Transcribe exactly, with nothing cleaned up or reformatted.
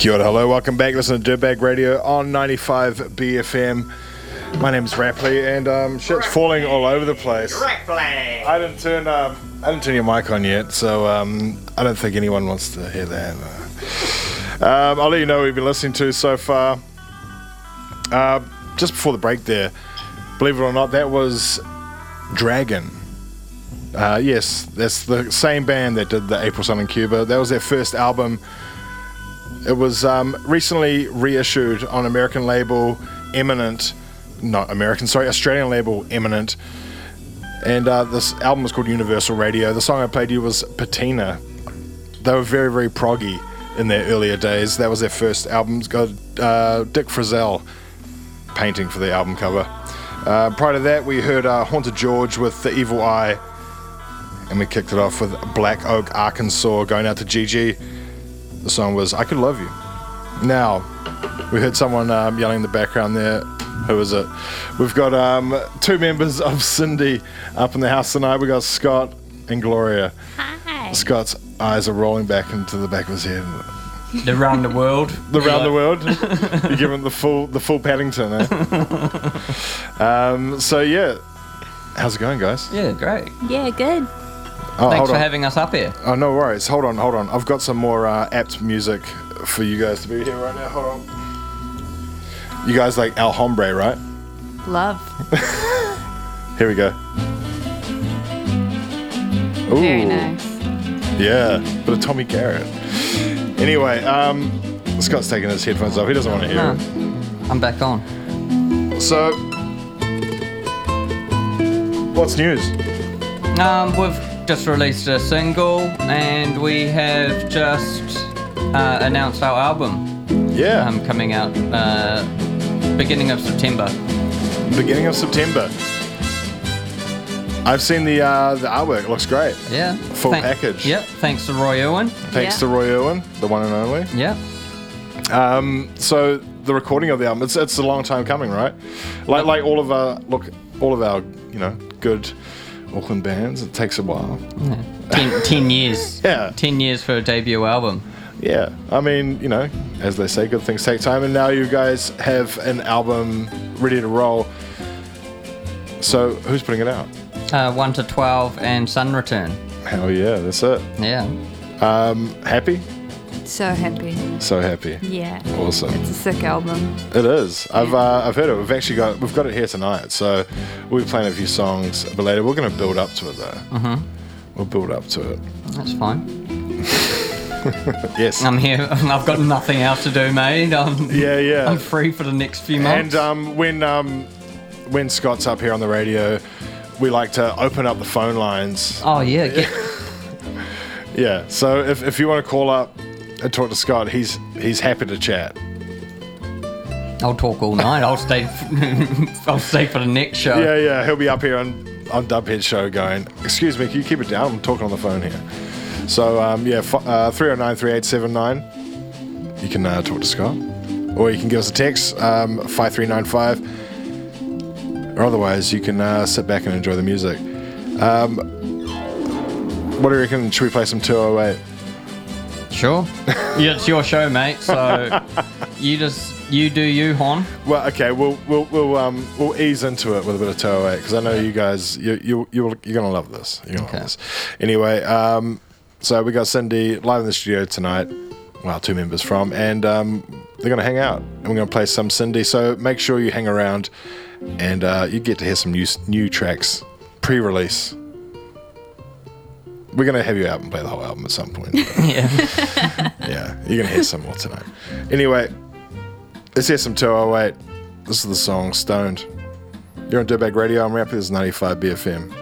Kia ora, hello, welcome back. Listen to Dirtbag Radio on ninety-five B F M. My name's Rapley, and um, shit's falling all over the place. Rapley! I didn't turn um, I didn't turn your mic on yet, so um, I don't think anyone wants to hear that. Um, I'll let you know what we've been listening to so far. Uh, just before the break there, believe it or not, that was Dragon. Uh, yes, that's the same band that did the April Sun in Cuba. That was their first album. It was um, recently reissued on American label Eminent, not American, sorry, Australian label Eminent. And uh, this album was called Universal Radio. The song I played you was Patina. They were very, very proggy in their earlier days. That was their first album. It's got uh, Dick Frizzell painting for the album cover. Uh, prior to that, we heard uh, Haunted George with The Evil Eye. And we kicked it off with Black Oak, Arkansas, going out to Gigi. The song was I Could Love You. Now, we heard someone um, yelling in the background there. Who is it? We've got um, two members of Cindy up in the house tonight. We got Scott and Gloria. Hi. Scott's eyes are rolling back into the back of his head. The round the world. The round the world. You give him the full, the full Paddington, eh? um, so yeah, how's it going, guys? Yeah, great. Yeah, good. Oh, Thanks hold for on. having us up here. Oh, no worries. Hold on, hold on. I've got some more uh, apt music for you guys to be here right now. Hold on. You guys like El Hombre, right? Love. Here we go. Ooh. Very nice. Yeah, bit of Tommy Garrett. Anyway, um, Scott's taking his headphones off. He doesn't want to hear No, it. I'm back on. So, what's news? Um, we've just released a single, and we have just uh, announced our album Yeah, um, coming out uh, beginning of September. beginning of September. I've seen the uh, the artwork. It looks great. Yeah. Full package. Yep. Thanks to Roy Owen. Thanks Yeah. to Roy Irwin, the one and only. Yep. Um, so the recording of the album, it's it's a long time coming, right? Like like all of our look, all of our you know good Auckland bands, it takes a while. Yeah. Ten, ten years. Yeah. Ten years for a debut album. Yeah, I mean, you know, as they say, good things take time, and now you guys have an album ready to roll. So who's putting it out? Uh, one to twelve and Sun Return. Hell yeah, that's it. Yeah. Um, happy? So happy. So happy. Yeah. Awesome. It's a sick album. It is. I've uh, I've heard it. We've actually got we've got it here tonight. So we'll be playing a few songs, but later we're going to build up to it though. Mm-hmm. We'll build up to it. That's fine. Yes. I'm here. I've got nothing else to do, mate. I'm, yeah, yeah. I'm free for the next few months. And um, when um, when Scott's up here on the radio, we like to open up the phone lines. oh yeah. Get, Yeah. So if, if you want to call up and talk to Scott, he's he's happy to chat. I'll talk all night. I'll stay. I'll stay for the next show. Yeah, yeah. He'll be up here on on Dubhead Show going, excuse me, can you keep it down? I'm talking on the phone here. So um, yeah, f- uh, three oh nine, three eight seven nine. You can uh, talk to Scott, or you can give us a text um, five three nine five. Or otherwise, you can uh, sit back and enjoy the music. Um, what do you reckon? Should we play some two oh eight? Sure. Yeah, it's your show, mate. So you just you do you, Hon. Well, okay, we'll we'll we'll um we'll ease into it with a bit of two oh eight because I know you guys you you you you're gonna love this. You're gonna Okay. love this. Anyway, um, so we got Cindy live in the studio tonight. Well, two members from, and um, they're gonna hang out and we're gonna play some Cindy. So make sure you hang around, and uh, you get to hear some new new tracks pre-release. We're gonna have you out and play the whole album at some point. Yeah. Yeah, you're gonna hear some more tonight. Anyway, let's hear some two oh eight. This is the song Stoned. You're on Dirtbag Radio. I'm Rapley. This is ninety-five B F M.